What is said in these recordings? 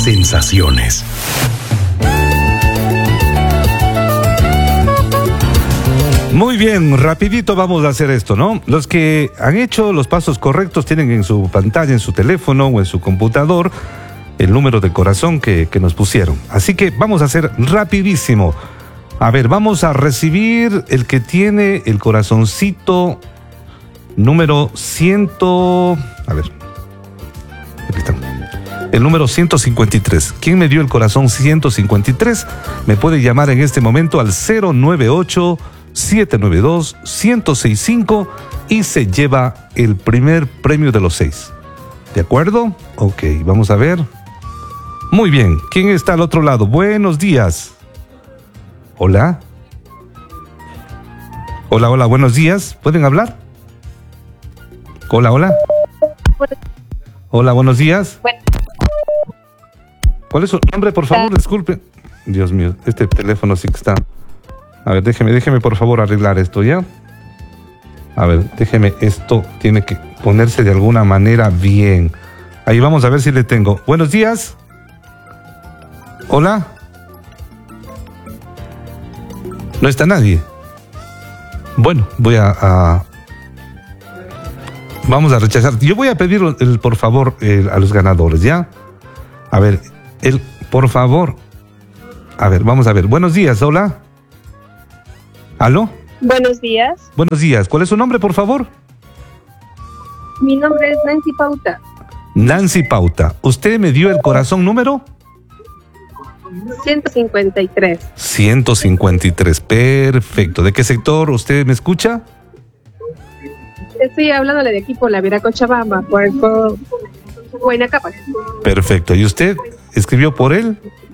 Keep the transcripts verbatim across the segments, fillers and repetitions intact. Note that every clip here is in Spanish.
Sensaciones. Muy bien, rapidito vamos a hacer esto, ¿no? Los que han hecho los pasos correctos tienen en su pantalla, en su teléfono o en su computador el número de corazón que, que nos pusieron. Así que vamos a hacer rapidísimo. A ver, vamos a recibir el que tiene el corazoncito número ciento... A ver, aquí está. El número ciento cincuenta y tres. ¿Quién me dio el corazón ciento cincuenta y tres? Me puede llamar en este momento al cero nueve ocho, siete nueve dos, uno cero seis cinco y se lleva el primer premio de los seis. ¿De acuerdo? Ok, vamos a ver. Muy bien, ¿quién está al otro lado? Buenos días. Hola. Hola, hola, buenos días. ¿Pueden hablar? Hola, hola. Hola, buenos días. ¿Cuál es su nombre, por favor? Disculpe. Dios mío, este teléfono sí que está... A ver, déjeme, déjeme por favor arreglar esto, ¿ya? A ver, déjeme, esto tiene que ponerse de alguna manera bien. Ahí vamos a ver si le tengo. Buenos días. Hola. No está nadie. Bueno, voy a... a... Vamos a rechazar. Yo voy a pedir, el, por favor, el, a los ganadores, ¿ya? A ver, el, por favor. A ver, vamos a ver. Buenos días, hola. ¿Aló? Buenos días. Buenos días. ¿Cuál es su nombre, por favor? Mi nombre es Nancy Pauta. Nancy Pauta. ¿Usted me dio el corazón número? ciento cincuenta y tres. ciento cincuenta y tres. Perfecto. ¿De qué sector usted me escucha? Estoy hablándole de aquí por la Viracochabamba, por el por Huayna Cápac. Perfecto. ¿Y usted escribió por él?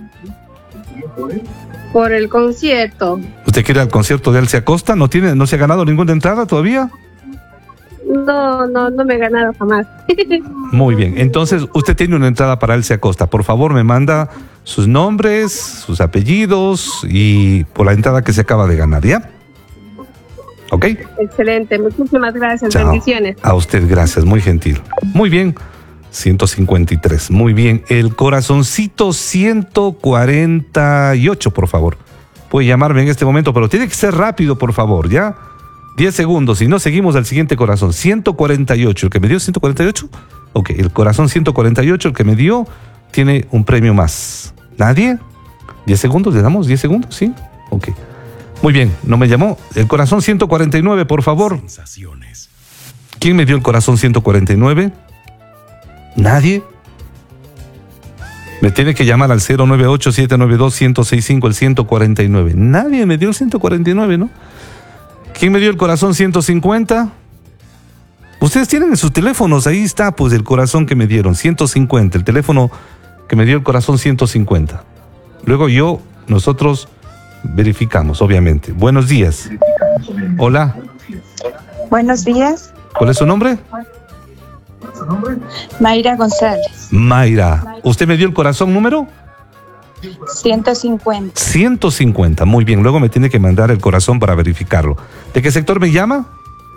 Por el concierto. ¿Usted quiere al concierto de Elsie Acosta? ¿No tiene, no se ha ganado ninguna entrada todavía? No, no, no me he ganado jamás. Muy bien. Entonces, usted tiene una entrada para Elsie Acosta. Por favor, me manda sus nombres, sus apellidos y por la entrada que se acaba de ganar, ¿ya? ¿Ok? Excelente. Muchísimas gracias. Chao. Bendiciones. A usted, gracias. Muy gentil. Muy bien. ciento cincuenta y tres. Muy bien. El corazoncito ciento cuarenta y ocho, por favor. Puede llamarme en este momento, pero tiene que ser rápido, por favor, ¿ya? diez segundos, si no, seguimos al siguiente corazón. ciento cuarenta y ocho. ¿El que me dio ciento cuarenta y ocho? Ok, el corazón ciento cuarenta y ocho, el que me dio, tiene un premio más. ¿Nadie? ¿diez segundos? ¿Le damos diez segundos? ¿Sí? Ok. Muy bien, no me llamó. El corazón ciento cuarenta y nueve, por favor. Sensaciones. ¿Quién me dio el corazón ciento cuarenta y nueve? ¿Nadie? Me tiene que llamar al cero nueve ocho, siete nueve dos, uno cero seis cinco, el ciento cuarenta y nueve. Nadie me dio el ciento cuarenta y nueve, ¿no? ¿Quién me dio el corazón ciento cincuenta? Ustedes tienen en sus teléfonos, ahí está, pues, el corazón que me dieron, ciento cincuenta, el teléfono que me dio el corazón ciento cincuenta. Luego yo, nosotros verificamos, obviamente. Buenos días. Hola. Buenos días. ¿Cuál es su nombre? Mayra González. Mayra. ¿Usted me dio el corazón número? ciento cincuenta. ciento cincuenta, muy bien. Luego me tiene que mandar el corazón para verificarlo. ¿De qué sector me llama?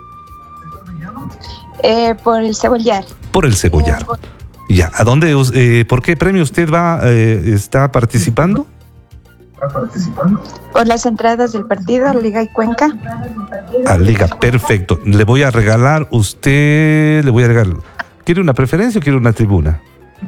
Eh, por el Cebollar. Por el Cebollar. Ya, ¿a dónde, eh, por qué premio usted va, eh, está participando? Por las entradas del partido Liga y Cuenca. A Liga, perfecto. Le voy a regalar, usted, le voy a regalar. ¿Quiere una preferencia o quiere una tribuna?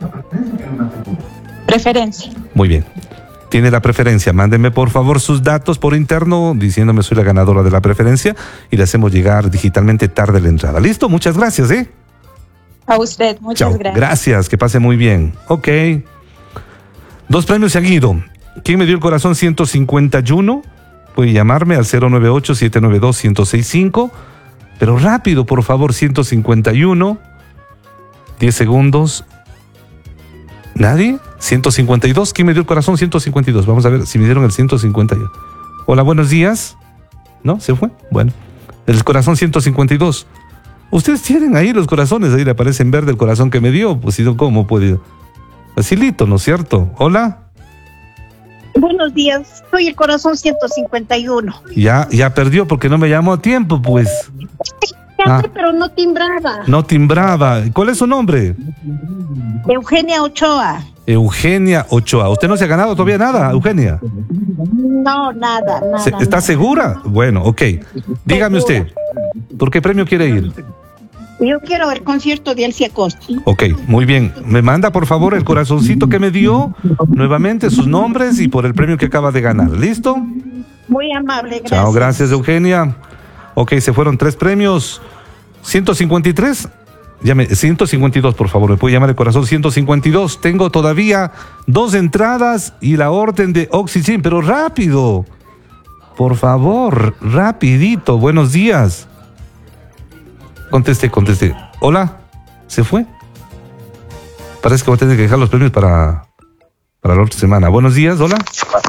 Preferencia. Muy bien. Tiene la preferencia. Mándeme por favor sus datos por interno diciéndome soy la ganadora de la preferencia y le hacemos llegar digitalmente tarde la entrada. ¿Listo? Muchas gracias, ¿eh? A usted, muchas Chao. gracias. Gracias, que pase muy bien. Ok. Dos premios seguidos. ¿Quién me dio el corazón ciento cincuenta y uno? Puede llamarme al cero nueve ocho, siete nueve dos, uno cero seis cinco. Pero rápido, por favor, ciento cincuenta y uno. diez segundos. ¿Nadie? ciento cincuenta y dos. ¿Quién me dio el corazón ciento cincuenta y dos? Vamos a ver si me dieron el ciento cincuenta y uno. Hola, buenos días. ¿No? ¿Se fue? Bueno. El corazón ciento cincuenta y dos. Ustedes tienen ahí los corazones, ahí le aparece en verde el corazón que me dio. Pues si no, ¿cómo puede? Facilito, ¿no es cierto? Hola. Buenos días, soy el corazón ciento cincuenta y uno. Ya, ya perdió porque no me llamó a tiempo, pues. Ah. Pero no timbraba. No timbraba. ¿Cuál es su nombre? Eugenia Ochoa. Eugenia Ochoa. ¿Usted no se ha ganado todavía nada, Eugenia? No, nada, nada. Se- ¿Está nada. segura? Bueno, ok. Dígame usted, ¿por qué premio quiere ir? Yo quiero el concierto de Elsie Acosta. Ok, muy bien. Me manda por favor el corazoncito que me dio, nuevamente sus nombres y por el premio que acaba de ganar. ¿Listo? Muy amable, gracias. Chao, gracias Eugenia. Ok, se fueron tres premios. ciento cincuenta y tres. Llame, ciento cincuenta y dos, por favor. Me puede llamar el corazón ciento cincuenta y dos. Tengo todavía dos entradas y la orden de Oxygen, pero rápido. Por favor, rapidito. Buenos días. Conteste, conteste. Hola, ¿se fue? Parece que voy a tener que dejar los premios para, para la otra semana. Buenos días, hola.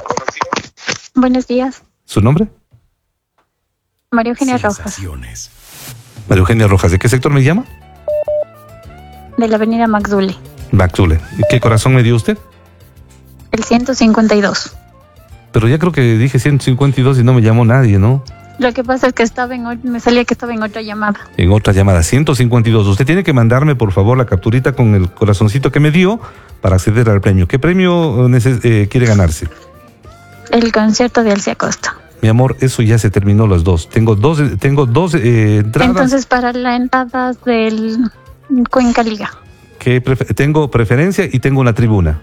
Buenos días. ¿Su nombre? María Eugenia Rojas, María Eugenia Rojas. ¿De qué sector me llama? de la avenida Maxule. Baxule. ¿Y qué corazón me dio usted? El ciento cincuenta y dos. Pero ya creo que dije ciento cincuenta y dos y no me llamó nadie, ¿no? Lo que pasa es que estaba en, o- me salía que estaba en otra llamada. En otra llamada, ciento cincuenta y dos. Usted tiene que mandarme, por favor, la capturita con el corazoncito que me dio para acceder al premio. ¿Qué premio neces- eh, quiere ganarse? El concierto de Elsie Acosta. Mi amor, eso ya se terminó las dos. Tengo dos, eh, tengo dos eh, entradas. Entonces, para la entrada del Cuenca Liga. Que prefe- tengo preferencia y tengo una tribuna.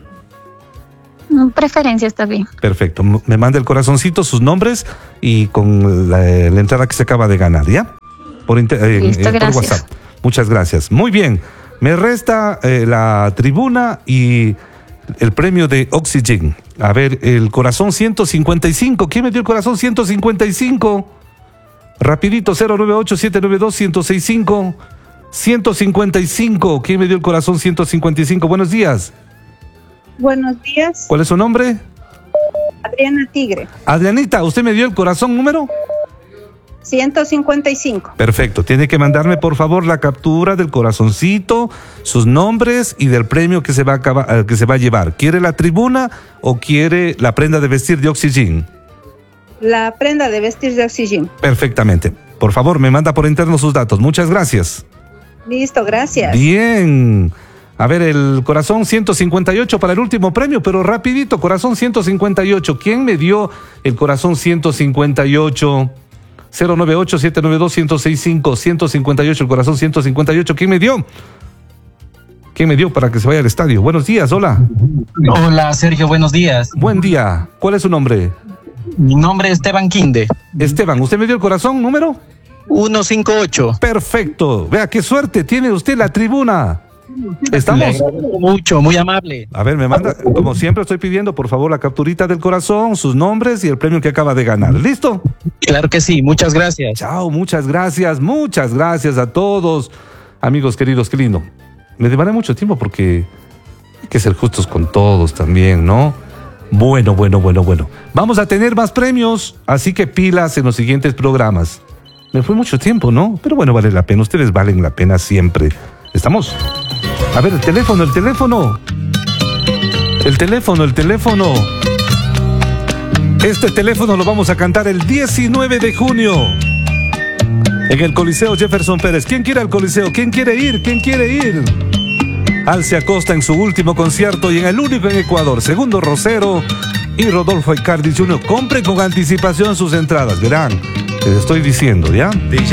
Mm, Preferencia está bien. Perfecto. M- Me manda el corazoncito, sus nombres y con la, la entrada que se acaba de ganar, ¿ya? Por, inter- eh, Listo, eh, por gracias. WhatsApp. Muchas gracias. Muy bien. Me resta eh, la tribuna y el premio de Oxygen. A ver, el corazón ciento cincuenta y cinco. ¿Quién me dio el corazón ciento cincuenta y cinco? Rapidito, cero nueve ocho siete nueve dos uno cero seis cinco. ciento cincuenta y cinco. ¿Quién me dio el corazón ciento cincuenta y cinco? Buenos días. Buenos días, ¿Cuál es su nombre? Adriana Tigre, Adrianita, ¿usted me dio el corazón número? ciento cincuenta y cinco. Perfecto. Tiene que mandarme, por favor, la captura del corazoncito, sus nombres y del premio que se va a, acaba- eh, que se va a llevar. ¿Quiere la tribuna o quiere la prenda de vestir de Oxygen? La prenda de vestir de Oxygen. Perfectamente. Por favor, me manda por interno sus datos. Muchas gracias. Listo, gracias. Bien. A ver, el corazón ciento cincuenta y ocho para el último premio, pero rapidito, corazón ciento cincuenta y ocho. ¿Quién me dio el corazón ciento cincuenta y ocho? cero nueve ocho siete nueve dos uno cero seis cinco. ciento cincuenta y ocho, el corazón ciento cincuenta y ocho. ¿Quién me dio? ¿Quién me dio para que se vaya al estadio? Buenos días, hola. Hola Sergio, buenos días. Buen día. ¿Cuál es su nombre? Mi nombre es Esteban Quinde, Esteban, ¿usted me dio el corazón número? ciento cincuenta y ocho. Perfecto. Vea qué suerte tiene usted la tribuna. Le Estamos. agradezco mucho, muy amable. A ver, me manda, como siempre estoy pidiendo, por favor, la capturita del corazón, sus nombres y el premio que acaba de ganar. ¿Listo? Claro que sí, muchas gracias. Chao, muchas gracias, muchas gracias a todos. Amigos queridos, qué lindo. Me demoré mucho tiempo porque hay que ser justos con todos también, ¿no? Bueno, bueno, bueno, bueno. Vamos a tener más premios, así que pilas en los siguientes programas. Me fue mucho tiempo, ¿no? Pero bueno, vale la pena. Ustedes valen la pena siempre. ¿Estamos? A ver, el teléfono, el teléfono. El teléfono, el teléfono. Este teléfono lo vamos a cantar el diecinueve de junio. En el Coliseo Jefferson Pérez. ¿Quién quiere al Coliseo? ¿Quién quiere ir? ¿Quién quiere ir? Elsie Acosta en su último concierto y en el único en Ecuador. Segundo Rosero y Rodolfo Icardi junior Compre con anticipación sus entradas. Verán, les estoy diciendo, ¿ya?